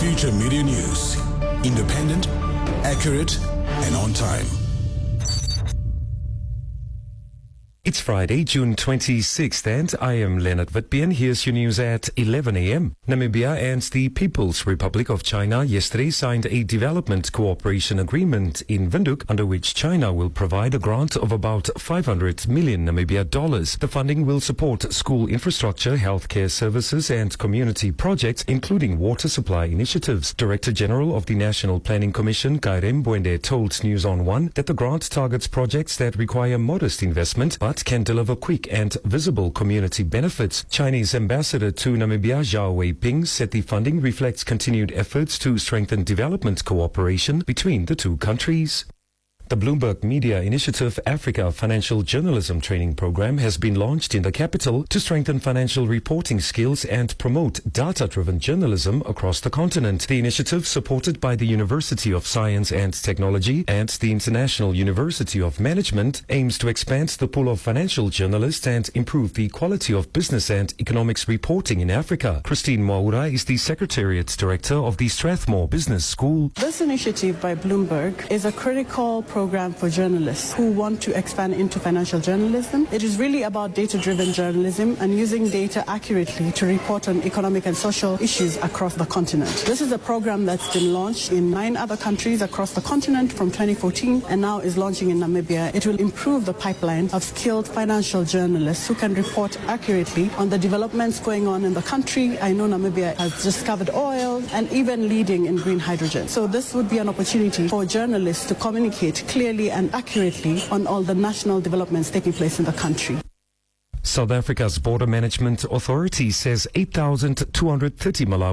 Future Media News. Independent, accurate, and on time. It's Friday, June 26th, and I am Leonard Witbeen. Here's your news at 11 a.m. Namibia and the People's Republic of China yesterday signed a development cooperation agreement in Windhoek, under which China will provide a grant of about 500 million Namibia dollars. The funding will support school infrastructure, healthcare services, and community projects, including water supply initiatives. Director General of the National Planning Commission, Kairem Bwende, told News on One that the grant targets projects that require modest investment but can deliver quick and visible community benefits. Chinese ambassador to Namibia, Zhao Weiping, said the funding reflects continued efforts to strengthen development cooperation between the two countries. The Bloomberg Media Initiative Africa Financial Journalism Training Program has been launched in the capital to strengthen financial reporting skills and promote data-driven journalism across the continent. The initiative, supported by the University of Science and Technology and the International University of Management, aims to expand the pool of financial journalists and improve the quality of business and economics reporting in Africa. Christine Mwaura is the Secretariat Director of the Strathmore Business School. This initiative by Bloomberg is a critical program for journalists who want to expand into financial journalism. It is really about data-driven journalism and using data accurately to report on economic and social issues across the continent. This is a program that's been launched in 9 other countries across the continent from 2014 and now is launching in Namibia. It will improve the pipeline of skilled financial journalists who can report accurately on the developments going on in the country. I know Namibia has discovered oil and even leading in green hydrogen. So this would be an opportunity for journalists to communicate clearly and accurately on all the national developments taking place in the country. South Africa's Border Management Authority says 8,230 Malawi